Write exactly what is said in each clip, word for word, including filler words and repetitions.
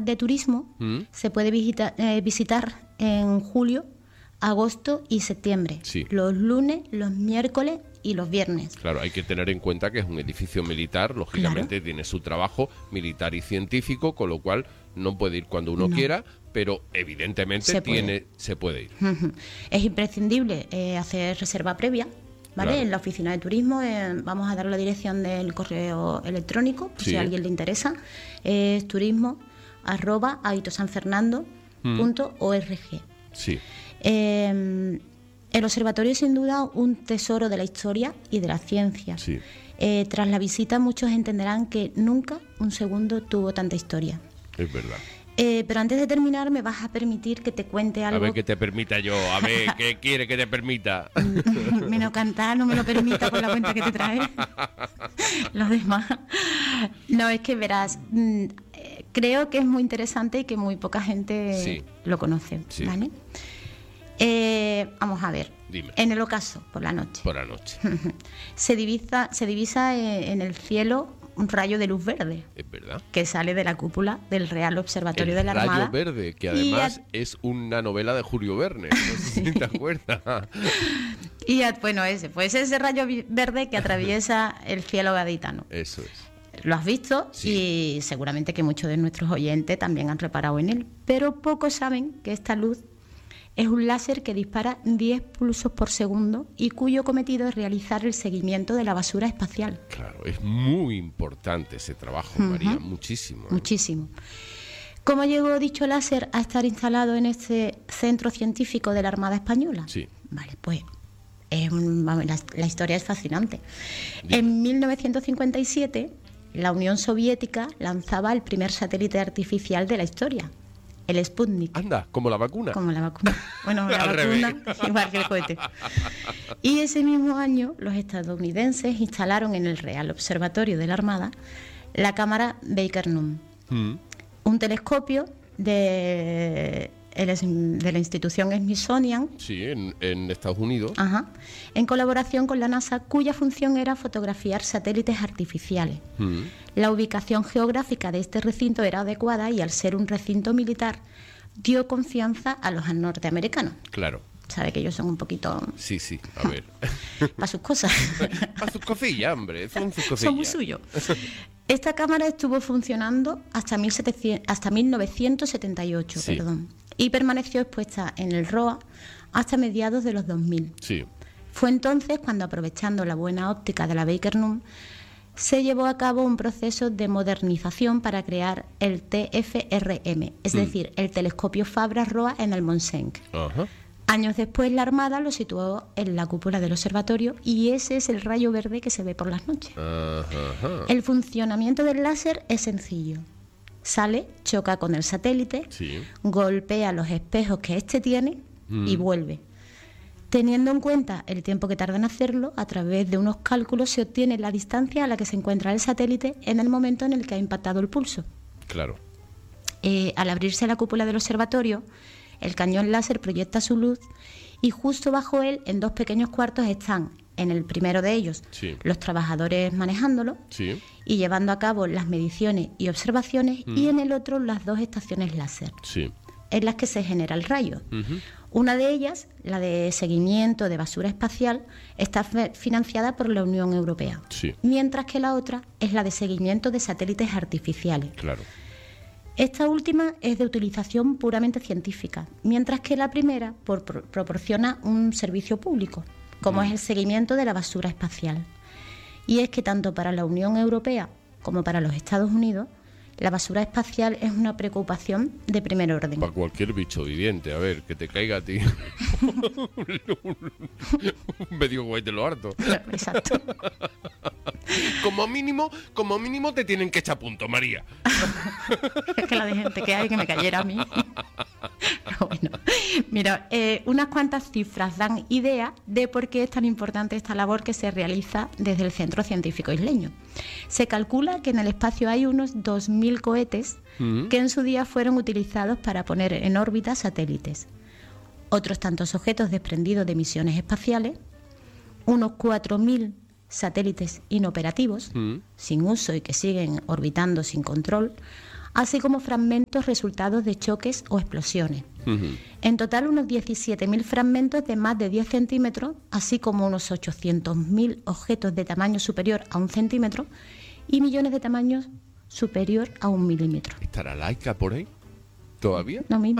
de turismo ¿Mm? se puede visita, eh, visitar en julio, agosto y septiembre. Sí. Los lunes, los miércoles y los viernes. Claro, hay que tener en cuenta que es un edificio militar, lógicamente Claro. tiene su trabajo militar y científico, con lo cual no puede ir cuando uno No. quiera, pero evidentemente Se tiene, puede. se puede ir. Ujú. Es imprescindible eh, hacer reserva previa, ¿vale? Claro. En la oficina de turismo eh, vamos a dar la dirección del correo electrónico, por Sí. si a alguien le interesa. Es turismo arroba aitosanfernando punto org. Sí, Eh, el observatorio es sin duda un tesoro de la historia y de la ciencia. sí. Eh, tras la visita muchos entenderán que nunca un segundo tuvo tanta historia. Es verdad. Eh, pero antes de terminar me vas a permitir que te cuente algo. A ver qué te permita yo, a ver qué quiere que te permita. Menos cantar, no me lo permita por la cuenta que te trae. Los demás. No, es que verás, mm, eh, creo que es muy interesante y que muy poca gente Sí. lo conoce, Sí. ¿vale? Eh, vamos a ver. Dime. En el ocaso, por la noche, Por la noche. se divisa, se divisa eh, en el cielo un rayo de luz verde Es verdad. que sale de la cúpula del Real Observatorio El de la Rayo Armada. Verde, que Y además a- es una novela de Julio Verne. No sé si te acuerdas. Y a- bueno, ese, pues ese rayo vi- verde que atraviesa el cielo gaditano. Eso es. Lo has visto Sí. y seguramente que muchos de nuestros oyentes también han reparado en él, pero pocos saben que esta luz es un láser que dispara diez pulsos por segundo y cuyo cometido es realizar el seguimiento de la basura espacial. Claro, es muy importante ese trabajo, María, muchísimo. ¿eh? Muchísimo. ¿Cómo llegó dicho láser a estar instalado en este centro científico de la Armada Española? Sí. Vale, pues es un- vamos, la, la historia es fascinante. Dime. En mil novecientos cincuenta y siete, la Unión Soviética lanzaba el primer satélite artificial de la historia, el Sputnik. Anda, como la vacuna. Como la vacuna. Bueno, la Al vacuna, revés. igual que el cohete. Y ese mismo año, los estadounidenses instalaron en el Real Observatorio de la Armada la cámara Baker-Nunn, Mm. un telescopio de, el- de la institución Smithsonian, Sí, en, en Estados Unidos. ajá, en colaboración con la NASA, cuya función era fotografiar satélites artificiales. Mm. La ubicación geográfica de este recinto era adecuada y, al ser un recinto militar, dio confianza a los norteamericanos. Claro. Sabe que ellos son un poquito Sí, sí, a ver. para sus cosas. Para sus cosillas, hombre, son sus cosillas. Son muy suyos. Esta cámara estuvo funcionando hasta, mil setecientos, hasta mil novecientos setenta y ocho, Sí. perdón, y permaneció expuesta en el R O A hasta mediados de los dos mil. Sí, Fue entonces cuando, aprovechando la buena óptica de la Baker-Nunn, se llevó a cabo un proceso de modernización para crear el T F R M, es Mm. decir, el telescopio Fabra-Roa en el Montseny. ajá. Años después, la Armada lo situó en la cúpula del observatorio y ese es el rayo verde que se ve por las noches. Ajá. El funcionamiento del láser es sencillo. Sale, choca con el satélite, Sí. golpea los espejos que éste tiene Mm. y vuelve. Teniendo en cuenta el tiempo que tarda en hacerlo, a través de unos cálculos se obtiene la distancia a la que se encuentra el satélite en el momento en el que ha impactado el pulso. Claro. Eh, al abrirse la cúpula del observatorio, el cañón láser proyecta su luz y justo bajo él, en dos pequeños cuartos, están, en el primero de ellos, Sí. los trabajadores manejándolo Sí. y llevando a cabo las mediciones y observaciones, y en el otro las dos estaciones láser, Sí. en las que se genera el rayo. Ujú. Una de ellas, la de seguimiento de basura espacial, está fe- financiada por la Unión Europea, Sí. mientras que la otra es la de seguimiento de satélites artificiales. Claro. Esta última es de utilización puramente científica, mientras que la primera por- pro- proporciona un servicio público, como es el seguimiento de la basura espacial. Y es que tanto para la Unión Europea como para los Estados Unidos, la basura espacial es una preocupación de primer orden. Para cualquier bicho viviente, a ver, que te caiga a ti un medio cohete lo harto. Claro, exacto. Como mínimo, como mínimo te tienen que echar punto, María. Es que la de gente que hay que me cayera a mí. Pero bueno, mira, eh, unas cuantas cifras dan idea de por qué es tan importante esta labor que se realiza desde el Centro Científico Isleño. Se calcula que en el espacio hay unos dos mil cohetes Mm. que en su día fueron utilizados para poner en órbita satélites. Otros tantos objetos desprendidos de misiones espaciales, unos cuatro mil satélites inoperativos, Mm. sin uso y que siguen orbitando sin control, así como fragmentos resultados de choques o explosiones. Ujú. En total, unos diecisiete mil fragmentos de más de diez centímetros, así como unos ochocientos mil objetos de tamaño superior a un centímetro y millones de tamaños superior a un milímetro. ¿Estará Laika por ahí? ¿Todavía? Lo mismo.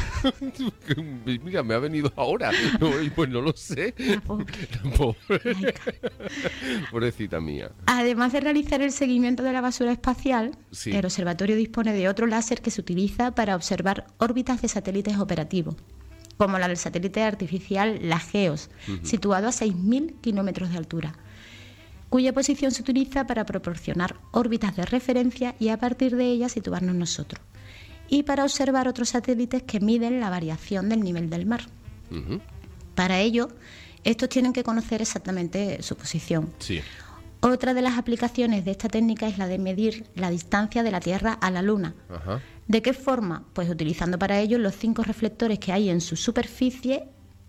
Mira, me ha venido ahora. No, pues no lo sé. La pobre. La pobre. Laika. Pobrecita mía. Además de realizar el seguimiento de la basura espacial, Sí. el observatorio dispone de otro láser que se utiliza para observar órbitas de satélites operativos, como la del satélite artificial Lageos, Ujú. situado a seis mil kilómetros de altura, cuya posición se utiliza para proporcionar órbitas de referencia y a partir de ellas situarnos nosotros, y para observar otros satélites que miden la variación del nivel del mar. Ujú. Para ello, estos tienen que conocer exactamente su posición. Sí. Otra de las aplicaciones de esta técnica es la de medir la distancia de la Tierra a la Luna. Ajá. ¿De qué forma? Pues utilizando para ello los cinco reflectores que hay en su superficie.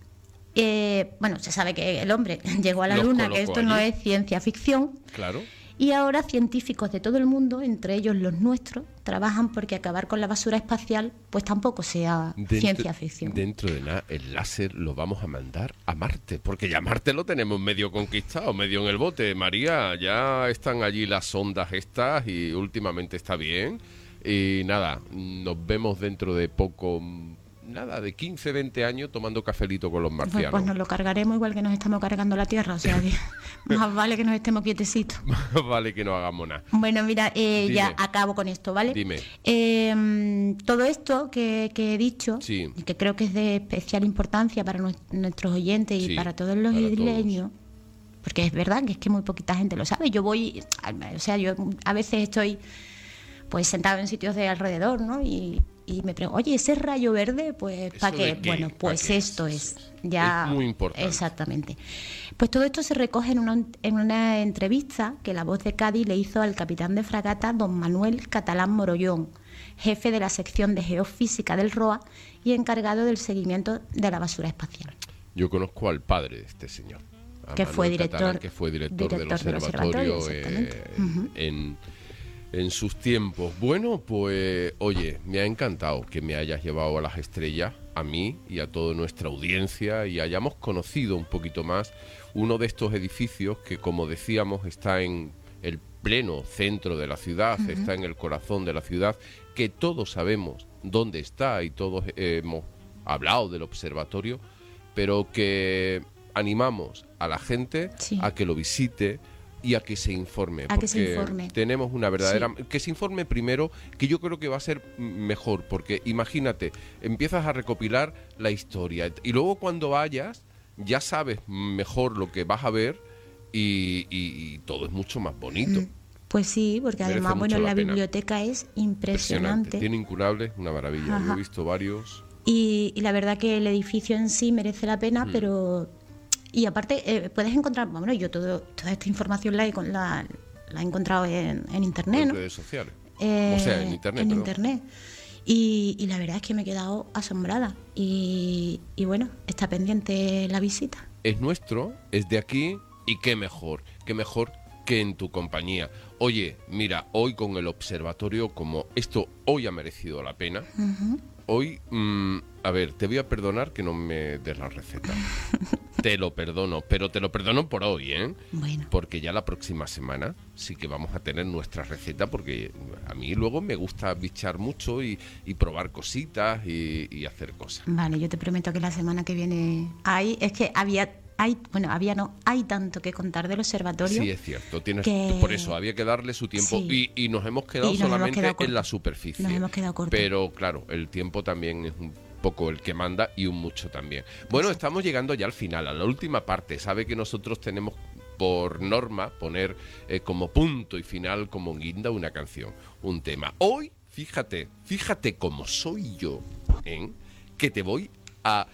Eh, bueno, se sabe que el hombre llegó a la Los Luna, colocó que esto no allí. es ciencia ficción. Claro. Y ahora científicos de todo el mundo, entre ellos los nuestros, trabajan porque acabar con la basura espacial pues tampoco sea Dentro- ciencia ficción. Dentro de nada, el láser lo vamos a mandar a Marte, porque ya Marte lo tenemos medio conquistado, medio en el bote. María, ya están allí las sondas estas y últimamente está bien. Y nada, nos vemos dentro de poco, nada, de quince, veinte años tomando cafelito con los Pues, marcianos. pues nos lo cargaremos igual que nos estamos cargando la Tierra, o sea que más vale que nos estemos quietecitos. Vale que no hagamos nada. Bueno, mira, eh, Dime. ya acabo con esto, ¿vale? Dime. Eh, todo esto que, que he dicho, Sí. y que creo que es de especial importancia para nues- nuestros oyentes y Sí, para todos los para isleños, porque es verdad que es que muy poquita gente lo sabe. Yo voy, o sea, yo a veces estoy pues sentado en sitios de alrededor, ¿no? Y, y me pregunto, oye, ese rayo verde, pues, ¿para ¿Eso qué? de qué? Bueno, ¿Pa' pues qué? esto es. Ya, Es muy importante. Exactamente. Pues todo esto se recoge en una, en una entrevista que La Voz de Cádiz le hizo al capitán de fragata don Manuel Catalán Morollón, jefe de la sección de geofísica del R O A y encargado del seguimiento de la basura espacial. Yo conozco al padre de este señor. a Que Manuel fue director- Catalán, que fue director, director del del observatorio, observatorio, eh, exactamente. Ujú. en, en sus tiempos. Bueno, pues oye, me ha encantado que me hayas llevado a las estrellas, a mí y a toda nuestra audiencia, y hayamos conocido un poquito más uno de estos edificios que, como decíamos, está en el pleno centro de la ciudad, Ujú. está en el corazón de la ciudad, que todos sabemos dónde está y todos eh, hemos hablado del observatorio, pero que animamos a la gente Sí. a que lo visite y a que se informe. A que se porque informe. tenemos una verdadera... Sí. Que se informe primero, que yo creo que va a ser mejor, porque imagínate, empiezas a recopilar la historia y luego cuando vayas ya sabes mejor lo que vas a ver y, y- y todo es mucho más bonito. Mm, Pues sí, porque Merece además, bueno, mucho la la pena. biblioteca es Impresionante. impresionante. Tiene incurables, una maravilla. Yo Ajá. he visto varios. Y, y la verdad que el edificio en sí merece la pena, Mm. pero... Y aparte, eh, puedes encontrar... Bueno, yo todo, toda esta información la he, con- la, la he encontrado en, en Internet, En ¿no? redes sociales. Eh, o sea, en internet. en perdón. Internet. Y, y la verdad es que me he quedado asombrada. Y, y bueno, está pendiente la visita. Es nuestro, es de aquí y qué mejor, qué mejor que en tu compañía. Oye, mira, hoy con el observatorio, como esto hoy ha merecido la pena, Ujú. hoy, mm, a ver, te voy a perdonar que no me des la receta. Te lo perdono, pero te lo perdono por hoy, ¿eh? Bueno, Porque ya la próxima semana sí que vamos a tener nuestra receta, porque a mí luego me gusta bichar mucho y, y probar cositas y, y hacer cosas. vale, yo te prometo que la semana que viene... Hay, es que había... Hay, bueno, había no, hay tanto que contar del observatorio. Sí, es cierto. Tienes, que- Por eso había que darle su tiempo. Sí. Y, y nos hemos quedado Y nos hemos solamente quedado en cortos. la superficie. Nos hemos quedado cortos. Pero claro, el tiempo también es un poco el que manda y un mucho también. Bueno, Exacto. estamos llegando ya al final, a la última parte. Sabe que nosotros tenemos por norma poner eh, como punto y final, como guinda, una canción, un tema. Hoy, fíjate, fíjate cómo soy yo, ¿eh? Que te voy a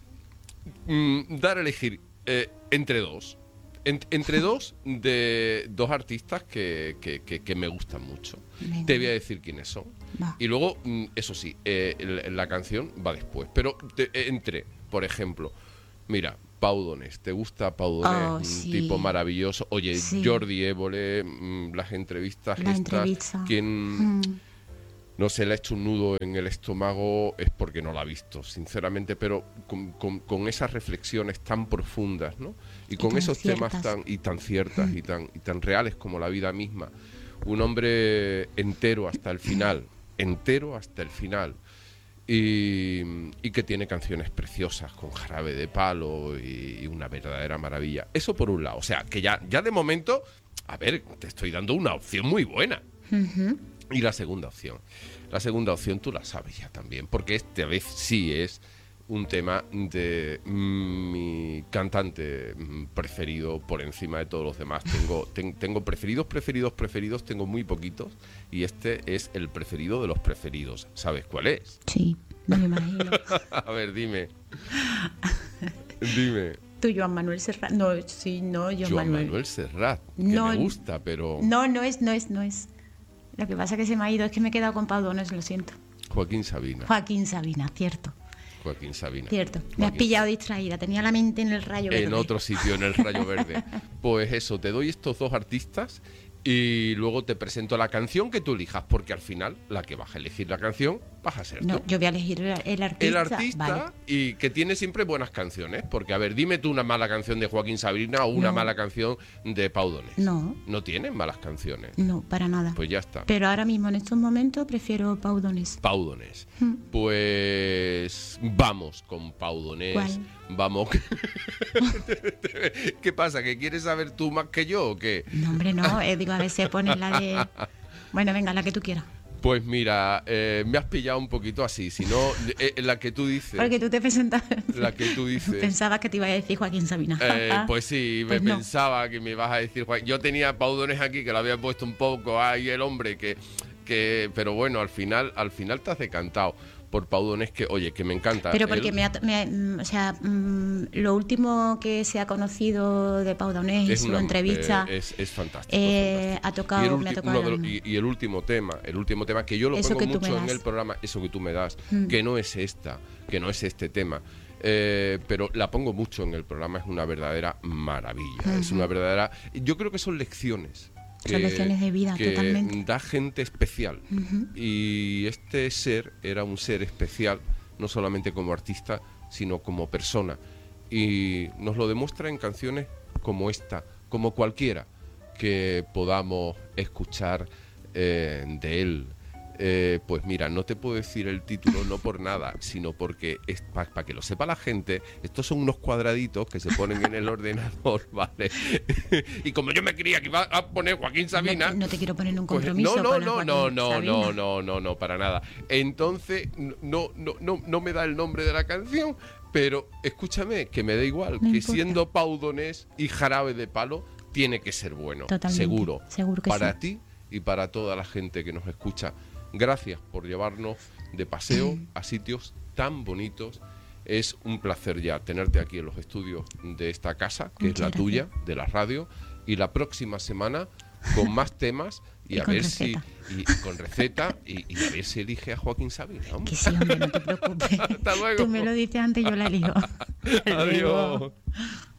mm, dar a elegir eh, entre dos. En- entre dos de dos artistas que, que- que- que me gustan mucho. Venga. Te voy a decir quiénes son. Va. Y luego, mm, eso sí, eh, la, la canción va después. Pero te- eh, entre, por ejemplo, mira, Pau Donés. ¿Te gusta Pau Donés? Oh, Un sí. tipo maravilloso. Oye, Sí. Jordi Évole, mm, las entrevistas La estas. entrevista. ¿Quién, Mm. no se le ha hecho un nudo en el estómago es porque no la ha visto, sinceramente, pero con, con, con esas reflexiones tan profundas, ¿no? Y con y esos ciertas. temas tan y tan ciertas y tan y tan reales como la vida misma. Un hombre entero hasta el final, entero hasta el final. Y, y que tiene canciones preciosas con Jarabe de Palo y, y una verdadera maravilla. Eso por un lado. O sea, que ya, ya de momento, a ver, te estoy dando una opción muy buena. Ujú. Y la segunda opción. La segunda opción tú la sabes ya también, porque esta vez sí es un tema de mm, mi cantante mm, preferido por encima de todos los demás. Tengo, ten, tengo preferidos, preferidos, preferidos, tengo muy poquitos, y este es el preferido de los preferidos. ¿Sabes cuál es? Sí, me lo imagino. A ver, dime. Dime. Tú, Joan Manuel Serrat. No, sí, no, Joan, Joan Manuel. Manuel Serrat, que No, me gusta, pero... No, no es, no es, no es. Lo que pasa es que se me ha ido, es que me he quedado con Pau Donés, lo siento. Joaquín Sabina. Joaquín Sabina, cierto. Joaquín Sabina. Cierto. Me has Joaquín pillado distraída, tenía la mente en el rayo verde. En otro sitio, en el Rayo Verde. Pues eso, te doy estos dos artistas y luego te presento la canción que tú elijas, porque al final la que vas a elegir la canción vas a ser No, tú. yo voy a elegir el, el artista. El artista, vale. y que tiene siempre buenas canciones, porque a ver, dime tú una mala canción de Joaquín Sabina o una No. mala canción de Pau Donés. No. No tienen malas canciones. No, para nada. Pues ya está. Pero ahora mismo, en estos momentos, prefiero Pau Donés. Pau Donés. Hmm. Pues vamos con Pau Donés. ¿Cuál? Vamos. ¿Qué pasa? ¿Que quieres saber tú más que yo o qué? No, hombre, no. eh, digo, a veces pones la de... Bueno, venga, la que tú quieras. Pues mira, eh, me has pillado un poquito así, si no, eh, la que tú dices. Porque tú te presentas... La que tú dices. Pensabas que te iba a decir Joaquín Sabina. Eh, pues sí, Pues me no. pensaba que me ibas a decir Juan. Yo tenía Pau Donés aquí, que lo había puesto un poco ahí el hombre, que, que pero bueno, al final, al final te has decantado por Pau Donés, que oye, que me encanta. Pero porque Él me ha, me ha- mm, o sea, mm, lo último que se ha conocido de Pau Donés y es su una- entrevista eh, es, es fantástico. eh, es fantástico. ha tocado, Y el, me ha ulti- tocado uno de el los- alma. y, y el último tema, el último tema que yo lo Eso pongo que tú me mucho en das. el programa, eso que tú me das, Mm. que no es esta, que no es este tema. Eh, pero la pongo mucho en el programa, es una verdadera maravilla, es una verdadera... Yo creo que son lecciones. Son lecciones de vida, que totalmente. da gente especial. Ujú. Y este ser era un ser especial, no solamente como artista, sino como persona. Y nos lo demuestra en canciones como esta, como cualquiera que podamos escuchar eh, de él. Eh, pues mira, no te puedo decir el título no por nada, sino porque es para que lo sepa la gente. Estos son unos cuadraditos que se ponen en el ordenador, ¿vale? Y como yo me creía que iba a poner Joaquín Sabina, No, no te quiero poner en un pues, compromiso. no, no, con no, Joaquín no, no, Sabina. no, no, no, no, para nada. Entonces, no, no, no, no me da el nombre de la canción, pero escúchame, que me da igual, No que importa. siendo Pau Donés y Jarabe de Palo, tiene que ser bueno, Totalmente, seguro, seguro que para sí. ti y para toda la gente que nos escucha. Gracias por llevarnos de paseo a sitios tan bonitos. Es un placer ya tenerte aquí en los estudios de esta casa, que Muchas es la gracias. tuya, de la radio, y la próxima semana con más temas y, Y a con ver receta. si y, y con receta y, y a ver si elige a Joaquín Sabina. hombre. Que sí, hombre, no te preocupes. Hasta luego. Tú me lo dices antes, yo la elijo. Hasta luego. Adiós.